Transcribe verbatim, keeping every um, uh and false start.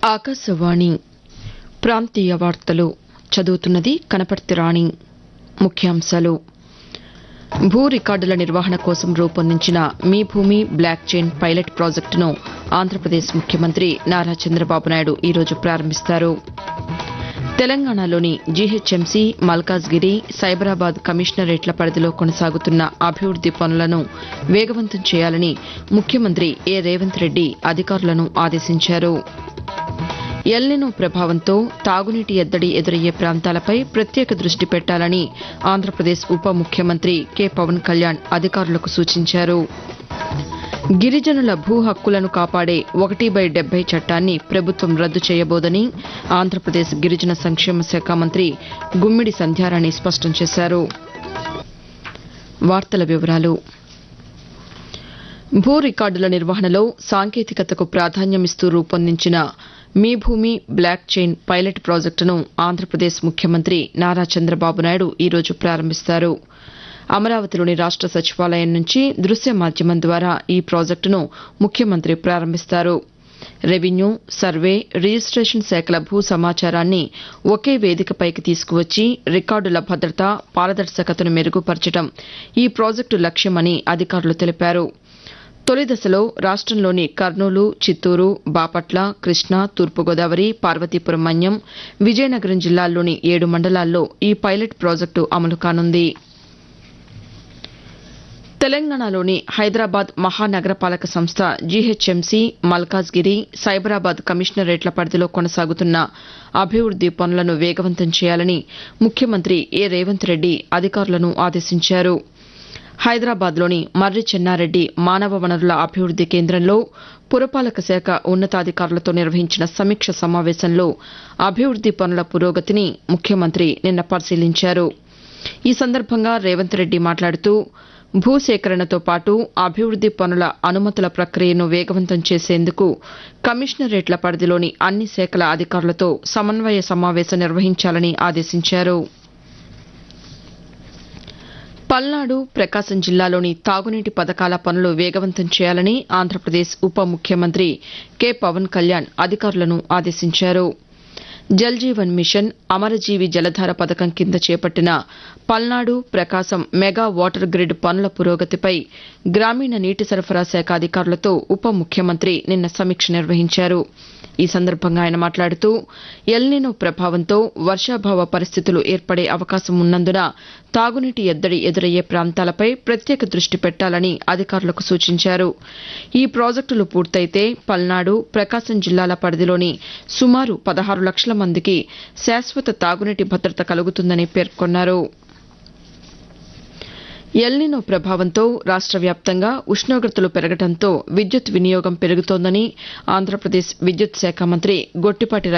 ఆకాశవాణి ప్రాంతీయ వార్తలు చదువుతున్నది కనపర్తి రాణి. ముఖ్యాంశాలు: భూ రికార్డుల నిర్వహణ కోసం రూపొందించిన మీ భూమి బ్లాక్ చైన్ పైలట్ ప్రాజెక్టును ఆంధ్రప్రదేశ్ ముఖ్యమంత్రి నారా చంద్రబాబు నాయుడు ఈరోజు ప్రారంభిస్తారు. తెలంగాణలోని జీహెచ్ఎంసీ, మల్కాజ్గిరి, సైబరాబాద్ కమిషనరేట్ల పరిధిలో కొనసాగుతున్న అభివృద్ది పనులను వేగవంతం చేయాలని ముఖ్యమంత్రి ఏ రేవంత్ రెడ్డి అధికారులను ఆదేశించారు. ఎల్నినో ప్రభావంతో తాగునీటి ఎద్దడి ఎదురయ్యే ప్రాంతాలపై ప్రత్యేక దృష్టి పెట్టాలని ఆంధ్రప్రదేశ్ ఉప ముఖ్యమంత్రి కె పవన్ కళ్యాణ్ అధికారులకు సూచించారు. గిరిజనుల భూ హక్కులను కాపాడే ఒకటి బై డెబ్బై చట్టాన్ని ప్రభుత్వం రద్దు చేయబోదని ఆంధ్రప్రదేశ్ గిరిజన సంక్షేమ శాఖ మంత్రి గుమ్మిడి సంధ్యారాణి స్పష్టం చేశారు. వార్తల వివరాలు: భూ రికార్డుల నిర్వహణలో సాంకేతికతకు ప్రాధాన్యమిస్తూ రూపొందించిన మీ భూమి బ్లాక్ చైన్ పైలట్ ప్రాజెక్టును ఆంధ్రప్రదేశ్ ముఖ్యమంత్రి నారా చంద్రబాబు నాయుడు ఈరోజు ప్రారంభిస్తారు. అమరావతిలోని రాష్ట సచివాలయం నుంచి దృశ్య మాధ్యమం ద్వారా ఈ ప్రాజెక్టును ముఖ్యమంత్రి ప్రారంభిస్తారు. రెవెన్యూ, సర్వే, రిజిస్టేషన్ శాఖల భూ సమాచారాన్ని ఒకే వేదికపైకి తీసుకువచ్చి రికార్డుల భద్రత, పారదర్శకతను మెరుగుపరచడం ఈ ప్రాజెక్టు లక్ష్యమని అధికారులు తెలిపారు. తొలి దశలో రాష్టంలోని కర్నూలు, చిత్తూరు, బాపట్ల, కృష్ణా, తూర్పుగోదావరి, పార్వతీపురం మన్యం, విజయనగరం జిల్లాల్లోని ఏడు మండలాల్లో ఈ పైలట్ ప్రాజెక్టు అమలు కానుంది. తెలంగాణలోని హైదరాబాద్ మహానగరపాలక సంస్థ జీహెచ్ఎంసీ, మల్కాజ్గిరి, సైబరాబాద్ కమిషనరేట్ల పరిధిలో కొనసాగుతున్న అభివృద్ది పనులను వేగవంతం చేయాలని ముఖ్యమంత్రి ఏ రేవంత్ రెడ్డి అధికారులను ఆదేశించారు. హైదరాబాద్లోని మర్రి చెన్నారెడ్డి మానవ వనరుల అభివృద్ది కేంద్రంలో పురపాలక శాఖ ఉన్నతాధికారులతో నిర్వహించిన సమీక్ష సమావేశంలో అభివృద్ది పనుల పురోగతిని ముఖ్యమంత్రి నిన్న పరిశీలించారు. ఈ సందర్భంగా రేవంత్ రెడ్డి మాట్లాడుతూ భూసేకరణతో పాటు అభివృద్ది పనుల అనుమతుల ప్రక్రియను వేగవంతం చేసేందుకు కమిషనరేట్ల పరిధిలోని అన్ని శాఖల అధికారులతో సమన్వయ సమావేశం నిర్వహించాలని ఆదేశించారు. పల్నాడు, ప్రకాశం జిల్లాలోని తాగునీటి పథకాల పనులు వేగవంతం చేయాలని ఆంధ్రప్రదేశ్ ఉప ముఖ్యమంత్రి కె పవన్ కళ్యాణ్ అధికారులను ఆదేశించారు. జల్ జీవన్ మిషన్, అమరజీవి జలధార పథకం కింద చేపట్టిన పల్నాడు, ప్రకాశం మెగా వాటర్ గ్రిడ్ పనుల పురోగతిపై గ్రామీణ నీటి సరఫరా శాఖ అధికారులతో ఉప ముఖ్యమంత్రి నిన్న సమీక్ష నిర్వహించారు. ఈ సందర్భంగా ఆయన మాట్లాడుతూ ఎల్నినో ప్రభావంతో వర్షాభావ పరిస్థితులు ఏర్పడే అవకాశం ఉన్నందున తాగునీటి ఎద్దడి ఎదురయ్యే ప్రాంతాలపై ప్రత్యేక దృష్టి పెట్టాలని అధికారులకు సూచించారు. ఈ ప్రాజెక్టులు పూర్తయితే పల్నాడు, ప్రకాశం జిల్లాల పరిధిలోని సుమారు పదహారు లక్షల మందికి శాశ్వత తాగునీటి భద్రత కలుగుతుందని పేర్కొన్నారు. ఎల్నినో ప్రభావంతో రాష్ట వ్యాప్తంగా ఉష్ణోగ్రతలు పెరగడంతో విద్యుత్ వినియోగం పెరుగుతోందని ఆంధ్రప్రదేశ్ విద్యుత్ శాఖ మంత్రి గొట్టిపాటి